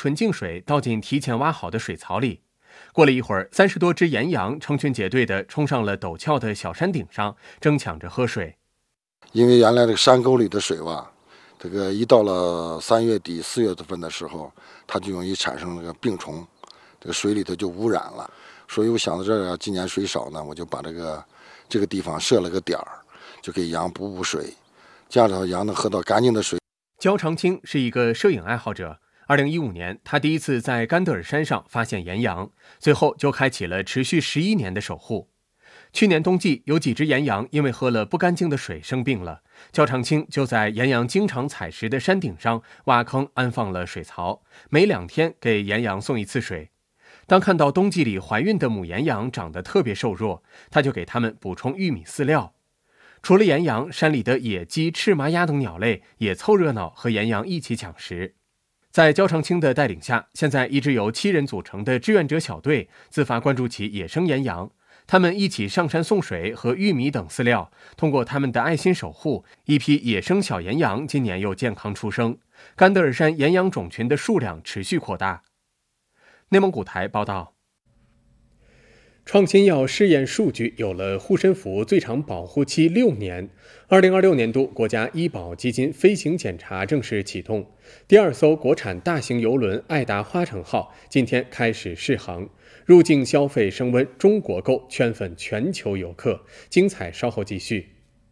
纯净水倒进提前挖好的水槽里。过了一会儿，30多只岩羊成群结队地冲上了陡峭的小山顶上，争抢着喝水。 因为原来这个山沟里的水吧，这个一到了3月底4月份的时候，它就容易产生那个病虫，这个水里头就污染了。所以我想到这儿，今年水少呢，我就把这个地方设了个点儿，就给羊补水，这样的羊能喝到干净的水。 焦长青是一个摄影爱好者。2015年，他第一次在甘德尔山上发现岩羊，随后就开启了持续11年的守护。去年冬季，有几只岩羊因为喝了不干净的水生病了，焦长青就在岩羊经常采食的山顶上挖坑安放了水槽，每2天给岩羊送一次水。当看到冬季里怀孕的母岩羊长得特别瘦弱，他就给它们补充玉米饲料。除了岩羊，山里的野鸡、赤麻鸭等鸟类也凑热闹和岩羊一起抢食。在焦长青的带领下，现在一支由7人组成的志愿者小队自发关注起野生岩羊，他们一起上山送水和玉米等饲料。通过他们的爱心守护，一批野生小岩羊今年又健康出生，甘德尔山岩羊种群的数量持续扩大。内蒙古台报道，创新药试验数据有了护身符，最长保护期6年。2026年度国家医保基金飞行检查正式启动，第2艘国产大型邮轮爱达花城号今天开始试航，入境消费升温，中国购圈粉全球游客。精彩稍后继续。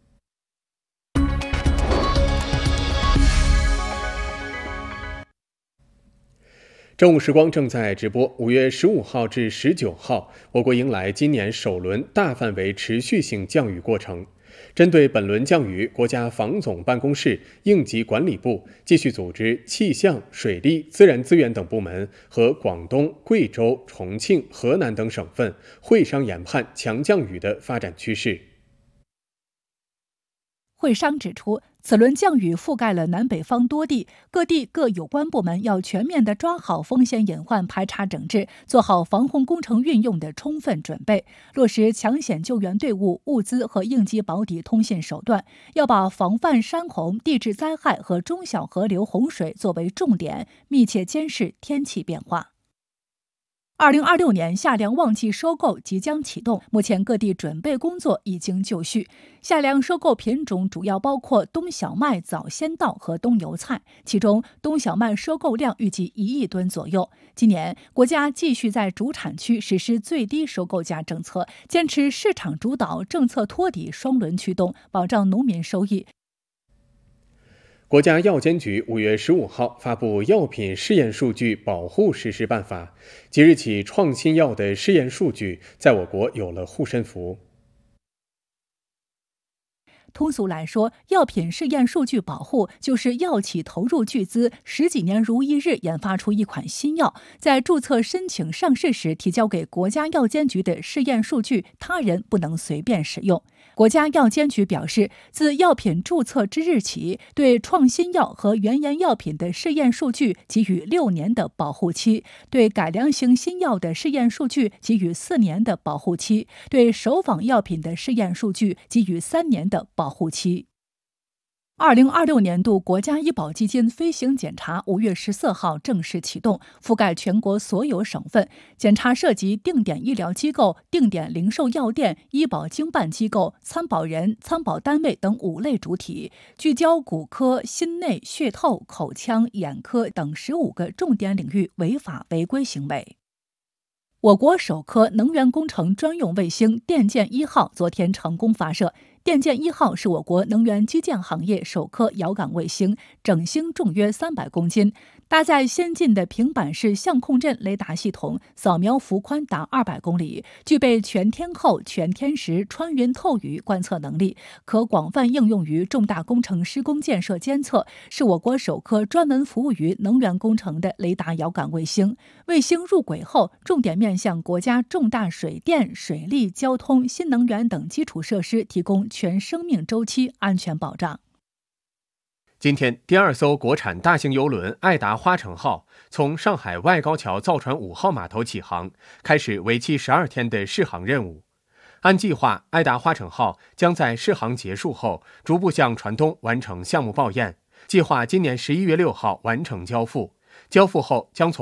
正午时光正在直播。5月15号至19号，我国迎来今年首轮大范围持续性降雨过程。针对本轮降雨，国家防总办公室、应急管理部继续组织气象、水利、自然资源等部门和广东、贵州、重庆、河南等省份会商研判强降雨的发展趋势。 会商指出，此轮降雨覆盖了南北方多地，各地各有关部门要全面地抓好风险隐患排查整治，做好防洪工程运用的充分准备，落实抢险救援队伍、物资和应急保底通信手段，要把防范山洪、地质灾害和中小河流洪水作为重点，密切监视天气变化。2026年夏粮旺季收购即将启动，目前各地准备工作已经就绪。夏粮收购品种主要包括冬小麦、早先稻和冬油菜，其中冬小麦收购量预计1亿吨左右。今年国家继续在主产区实施最低收购价政策，坚持市场主导、政策托底双轮驱动，保障农民收益。 国家药监局5月15号发布《药品试验数据保护实施办法》，即日起，创新药的试验数据在我国有了护身符。 通俗来说，药品试验数据保护就是药企投入巨资10几年如一日研发出一款新药，在注册申请上市时提交给国家药监局的试验数据，他人不能随便使用。国家药监局表示，自药品注册之日起，对创新药和原研药品的试验数据给予6年的保护期，对改良型新药的试验数据给予4年的保护期，对首仿药品的试验数据给予3年的保护期。2026年度国家医保基金飞行检查5月14号正式启动，覆盖全国所有省份。检查涉及定点医疗机构、定点零售药店、医保经办机构、参保人、参保单位等5类主体，聚焦骨科、心内、血透、口腔、眼科等15个重点领域违法违规行为。我国首颗能源工程专用卫星电舰1号昨天成功发射。电舰1号是我国能源基建行业首颗遥感卫星，整星重约300公斤，搭载先进的平板式相控阵雷达系统，扫描幅宽达200公里，具备全天候、全天时、穿云透雨观测能力，可广泛应用于重大工程施工建设监测，是我国首颗专门服务于能源工程的雷达遥感卫星。卫星入轨后，重点面向国家重大水电、水利、交通、新能源等基础设施提供全生命周期安全保障。 今天，第2艘国产大型邮轮爱达花城号从上海外高桥造船5号码头起航，开始为期12天的试航任务。按计划，爱达花城号将在试航结束后，逐步向船东完成项目报验，计划今年11月6号完成交付。交付后将从